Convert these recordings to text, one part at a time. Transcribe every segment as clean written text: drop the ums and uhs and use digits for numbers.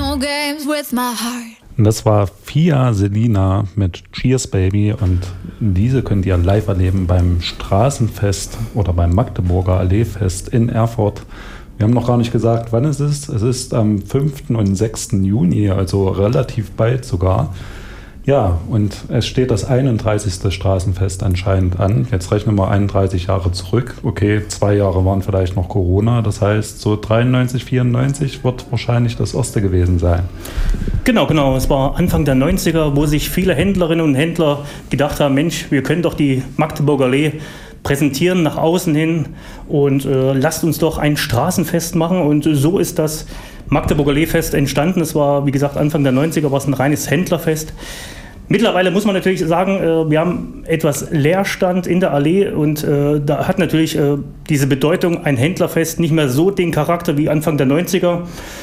no games with my heart. Das war Fia Selina mit Cheers Baby und diese könnt ihr live erleben beim Straßenfest oder beim Magdeburger Alleefest in Erfurt. Wir haben noch gar nicht gesagt, wann es ist. Es ist am 5. und 6. Juni, also relativ bald sogar. Ja, und es steht das 31. Straßenfest anscheinend an. Jetzt rechnen wir 31 Jahre zurück. Okay, 2 Jahre waren vielleicht noch Corona. Das heißt, so 93, 94 wird wahrscheinlich das erste gewesen sein. Genau. Es war Anfang der 90er, wo sich viele Händlerinnen und Händler gedacht haben, Mensch, wir können doch die Magdeburger Allee präsentieren nach außen hin und lasst uns doch ein Straßenfest machen. Und so ist das Magdeburger Alleefest entstanden. Es war, wie gesagt, Anfang der 90er war es ein reines Händlerfest. Mittlerweile muss man natürlich sagen, wir haben etwas Leerstand in der Allee und da hat natürlich diese Bedeutung ein Händlerfest nicht mehr so den Charakter wie Anfang der 90er.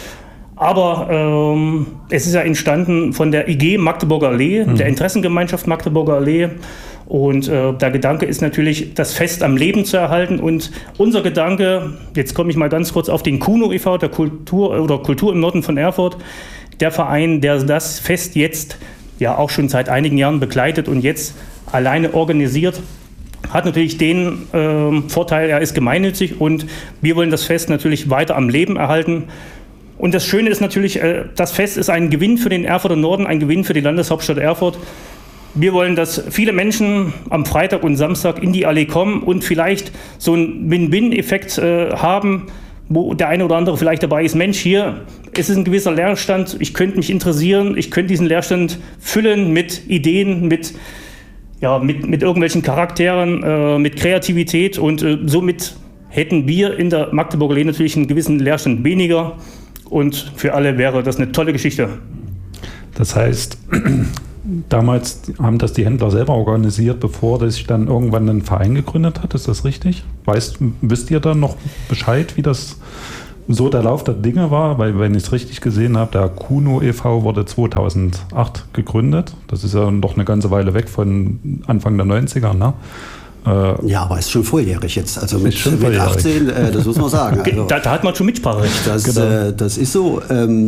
Aber es ist ja entstanden von der IG Magdeburger Allee, der Interessengemeinschaft Magdeburger Allee. Und der Gedanke ist natürlich, das Fest am Leben zu erhalten. Und unser Gedanke, jetzt komme ich mal ganz kurz auf den Kuno e.V., der Kultur im Norden von Erfurt, der Verein, der das Fest jetzt ja auch schon seit einigen Jahren begleitet und jetzt alleine organisiert, hat natürlich den Vorteil, er ist gemeinnützig und wir wollen das Fest natürlich weiter am Leben erhalten. Und das Schöne ist natürlich, das Fest ist ein Gewinn für den Erfurter Norden, ein Gewinn für die Landeshauptstadt Erfurt. Wir wollen, dass viele Menschen am Freitag und Samstag in die Allee kommen und vielleicht so einen Win-Win-Effekt haben, wo der eine oder andere vielleicht dabei ist, Mensch, hier ist es ein gewisser Leerstand, ich könnte mich interessieren, ich könnte diesen Leerstand füllen mit Ideen, mit irgendwelchen Charakteren, mit Kreativität und somit hätten wir in der Magdeburger Allee natürlich einen gewissen Leerstand weniger und für alle wäre das eine tolle Geschichte. Das heißt, damals haben das die Händler selber organisiert, bevor sich dann irgendwann ein Verein gegründet hat. Ist das richtig? Wisst ihr dann noch Bescheid, wie das so der Lauf der Dinge war? Weil, wenn ich es richtig gesehen habe, der Kuno e.V. wurde 2008 gegründet. Das ist ja doch eine ganze Weile weg von Anfang der 90er, ne? Ja, aber ist schon volljährig jetzt. Also mit 18, das muss man sagen. Also, da hat man schon Mitspracherecht. Das ist so.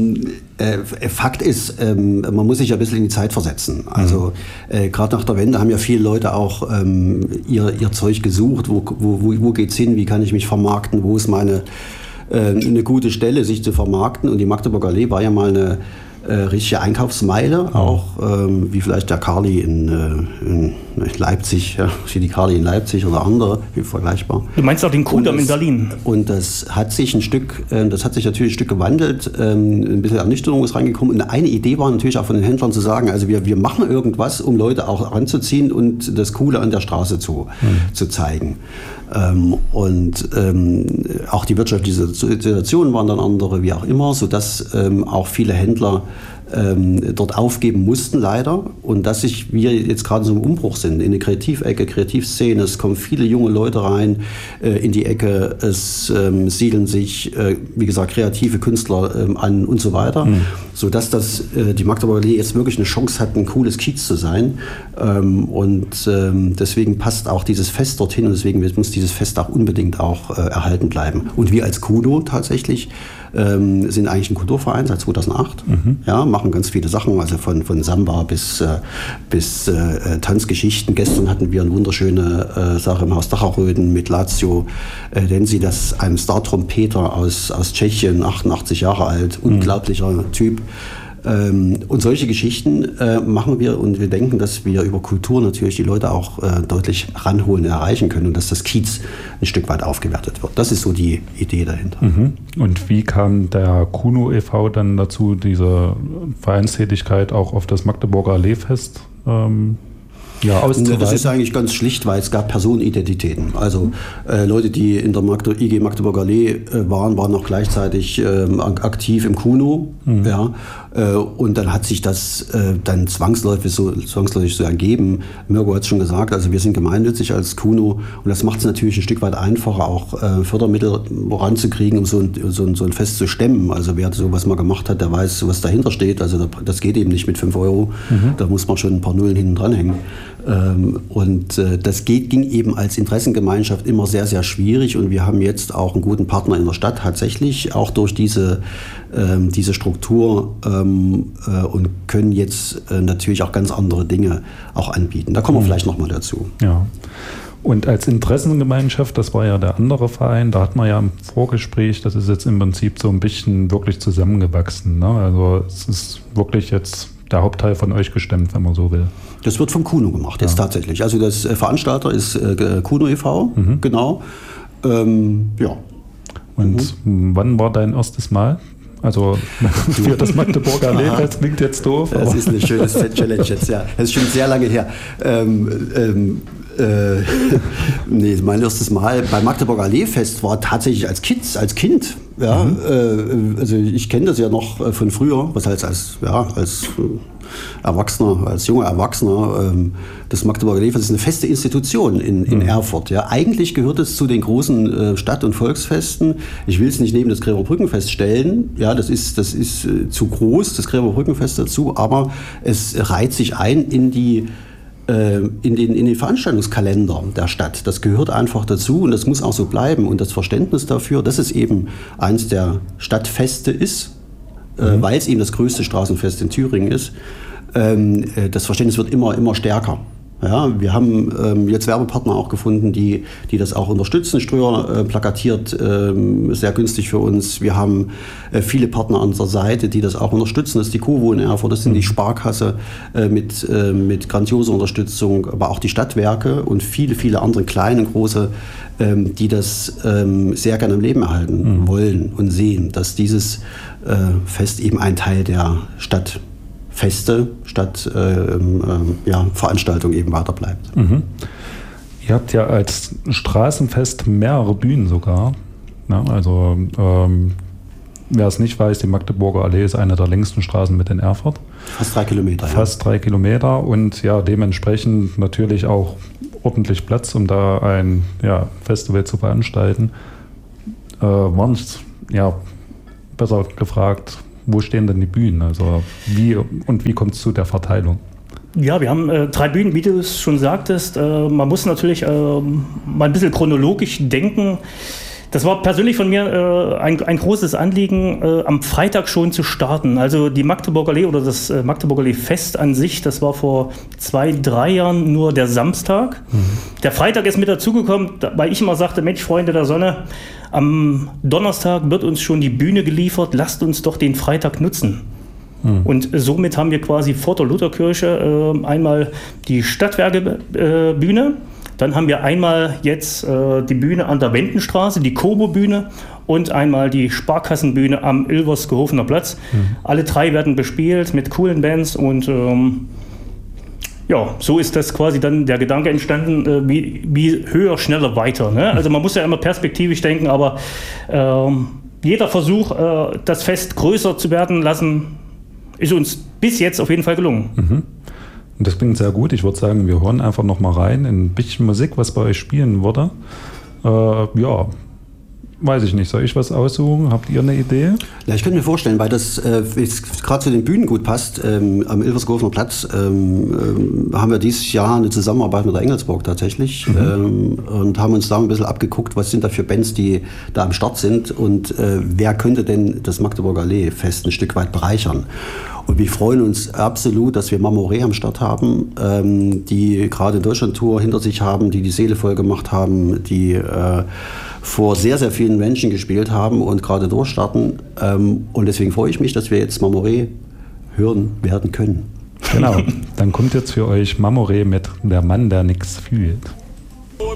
Fakt ist, man muss sich ja ein bisschen in die Zeit versetzen. Also gerade nach der Wende haben ja viele Leute auch ihr Zeug gesucht. Wo geht's hin? Wie kann ich mich vermarkten? Wo ist eine gute Stelle, sich zu vermarkten? Und die Magdeburger Allee war ja mal eine richtige Einkaufsmeile, auch wie vielleicht der Carly in Leipzig, ja, wie die Carly in Leipzig oder andere, wie vergleichbar. Du meinst auch den Kudamm in Berlin? Und das hat sich natürlich ein Stück gewandelt, ein bisschen Ernüchterung ist reingekommen. Und eine Idee war natürlich auch von den Händlern zu sagen, also wir machen irgendwas, um Leute auch ranzuziehen und das Coole an der Straße zu zeigen. Auch die wirtschaftliche Situation waren dann andere, wie auch immer, sodass auch viele Händler dort aufgeben mussten, leider. Und dass wir jetzt gerade so im Umbruch sind, in der Kreativecke, Kreativszene. Es kommen viele junge Leute rein in die Ecke. Es siedeln sich, wie gesagt, kreative Künstler an und so weiter. Sodass die Magdeburger Allee jetzt wirklich eine Chance hat, ein cooles Kiez zu sein. Deswegen passt auch dieses Fest dorthin und deswegen muss dieses Fest auch unbedingt auch erhalten bleiben. Und wir als Kudo tatsächlich sind eigentlich ein Kulturverein seit 2008. Ja, machen ganz viele Sachen, also von Samba bis Tanzgeschichten. Gestern hatten wir eine wunderschöne Sache im Haus Dacherröden mit Lazio Densi, das ein Star-Trompeter aus Tschechien, 88 Jahre alt, unglaublicher Typ. Und solche Geschichten machen wir und wir denken, dass wir über Kultur natürlich die Leute auch deutlich ranholen und erreichen können und dass das Kiez ein Stück weit aufgewertet wird. Das ist so die Idee dahinter. Und wie kam der Kuno e.V. dann dazu, diese Vereinstätigkeit auch auf das Magdeburger Alleefest auszuweiten? Das ist eigentlich ganz schlicht, weil es gab Personenidentitäten. Also Leute, die in der IG Magdeburger Allee waren auch gleichzeitig aktiv im Kuno. Ja. Und dann hat sich das dann zwangsläufig so ergeben. Mirko hat es schon gesagt, also wir sind gemeinnützig als Kuno und das macht es natürlich ein Stück weit einfacher, auch Fördermittel ranzukriegen, um so ein Fest zu stemmen. Also wer sowas mal gemacht hat, der weiß, was dahinter steht. Also das geht eben nicht mit 5 Euro. Da muss man schon ein paar Nullen hinten dranhängen. Und das ging eben als Interessengemeinschaft immer sehr, sehr schwierig. Und wir haben jetzt auch einen guten Partner in der Stadt tatsächlich, auch durch diese Struktur und können jetzt natürlich auch ganz andere Dinge auch anbieten. Da kommen wir vielleicht nochmal dazu. Ja. Und als Interessengemeinschaft, das war ja der andere Verein, da hat man ja im Vorgespräch, das ist jetzt im Prinzip so ein bisschen wirklich zusammengewachsen. Ne? Also es ist wirklich jetzt der Hauptteil von euch gestemmt, wenn man so will. Das wird vom Kuno gemacht, jetzt tatsächlich. Also das Veranstalter ist Kuno e.V., genau. Ja. Und wann war dein erstes Mal? Also für das Magdeburger Allee, das klingt jetzt doof. Das ist eine schöne Challenge jetzt, ja. Das ist schon sehr lange her. Nee, mein erstes Mal beim Magdeburger Allee-Fest war tatsächlich als Kind. Ja, also ich kenne das ja noch von früher, was heißt als Erwachsener, als junger Erwachsener. Das Magdeburger Allee-Fest ist eine feste Institution in Erfurt. Ja, eigentlich gehört es zu den großen Stadt- und Volksfesten. Ich will es nicht neben das Gräberbrückenfest stellen. Ja, das ist zu groß, das Gräberbrückenfest dazu. Aber es reiht sich ein in den Veranstaltungskalender der Stadt. Das gehört einfach dazu und das muss auch so bleiben. Und das Verständnis dafür, dass es eben eins der Stadtfeste ist, weil es eben das größte Straßenfest in Thüringen ist, das Verständnis wird immer stärker. Ja, wir haben jetzt Werbepartner auch gefunden, die das auch unterstützen. Ströer plakatiert sehr günstig für uns. Wir haben viele Partner an unserer Seite, die das auch unterstützen. Das ist die Covo in Erfurt, das sind die Sparkasse mit grandioser Unterstützung, aber auch die Stadtwerke und viele andere kleine und große, die das sehr gerne am Leben erhalten wollen und sehen, dass dieses Fest eben ein Teil der Stadtfeste statt Veranstaltung eben weiter bleibt. Ihr habt ja als Straßenfest mehrere Bühnen sogar. Ja, also wer es nicht weiß, die Magdeburger Allee ist eine der längsten Straßen mit in Erfurt. Fast 3 Kilometer. Fast 3 Kilometer und ja, dementsprechend natürlich auch ordentlich Platz, um da ein Festival zu veranstalten. Waren es, besser gefragt, wo stehen denn die Bühnen? Also wie kommt es zu der Verteilung? Ja, wir haben 3 Bühnen, wie du es schon sagtest. Man muss natürlich mal ein bisschen chronologisch denken. Das war persönlich von mir ein großes Anliegen, am Freitag schon zu starten. Also die Magdeburger Allee oder das Magdeburger Allee Fest an sich, das war vor 2-3 Jahren nur der Samstag. Der Freitag ist mit dazugekommen, weil ich immer sagte, Mensch, Freunde der Sonne, am Donnerstag wird uns schon die Bühne geliefert, lasst uns doch den Freitag nutzen. Und somit haben wir quasi vor der Lutherkirche einmal die Stadtwerkebühne. Dann haben wir einmal jetzt die Bühne an der Wendenstraße, die Kobo-Bühne und einmal die Sparkassenbühne am Ilversgehofener Platz. Alle 3 werden bespielt mit coolen Bands und so ist das quasi dann der Gedanke entstanden, wie höher, schneller, weiter. Ne? Also man muss ja immer perspektivisch denken, aber jeder Versuch, das Fest größer zu werden lassen, ist uns bis jetzt auf jeden Fall gelungen. Und das klingt sehr gut. Ich würde sagen, wir hören einfach noch mal rein in ein bisschen Musik, was bei euch spielen wurde. Weiß ich nicht. Soll ich was aussuchen? Habt ihr eine Idee? Ja, ich könnte mir vorstellen, weil das gerade zu den Bühnen gut passt. Am Ilversgehofener Platz haben wir dieses Jahr eine Zusammenarbeit mit der Engelsburg tatsächlich und haben uns da ein bisschen abgeguckt, was sind da für Bands, die da am Start sind und wer könnte denn das Magdeburger Allee-Fest ein Stück weit bereichern. Und wir freuen uns absolut, dass wir Mamoré am Start haben, die gerade eine Deutschland-Tour hinter sich haben, die Seele voll gemacht haben, die vor sehr, sehr vielen Menschen gespielt haben und gerade durchstarten. Und deswegen freue ich mich, dass wir jetzt Mamoré hören werden können. Genau, dann kommt jetzt für euch Mamoré mit Der Mann, der nichts fühlt.